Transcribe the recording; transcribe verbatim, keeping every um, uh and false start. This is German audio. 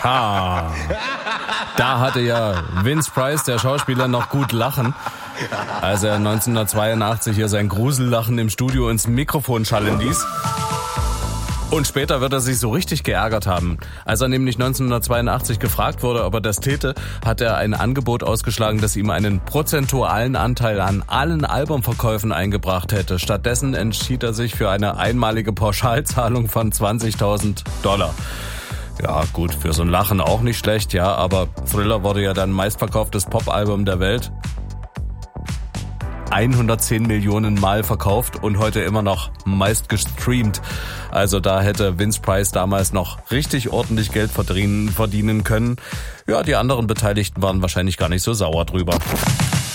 Ha! Da hatte ja Vince Price, der Schauspieler, noch gut lachen, als er neunzehnhundertzweiundachtzig hier sein Grusellachen im Studio ins Mikrofon schallen ließ. Und später wird er sich so richtig geärgert haben. Als er nämlich neunzehnhundertzweiundachtzig gefragt wurde, ob er das täte, hat er ein Angebot ausgeschlagen, das ihm einen prozentualen Anteil an allen Albumverkäufen eingebracht hätte. Stattdessen entschied er sich für eine einmalige Pauschalzahlung von zwanzigtausend Dollar. Ja, gut, für so ein Lachen auch nicht schlecht, ja, aber Thriller wurde ja dann meistverkauftes Popalbum der Welt. hundertzehn Millionen Mal verkauft und heute immer noch meist gestreamt. Also da hätte Vince Price damals noch richtig ordentlich Geld verdienen, verdienen können. Ja, die anderen Beteiligten waren wahrscheinlich gar nicht so sauer drüber.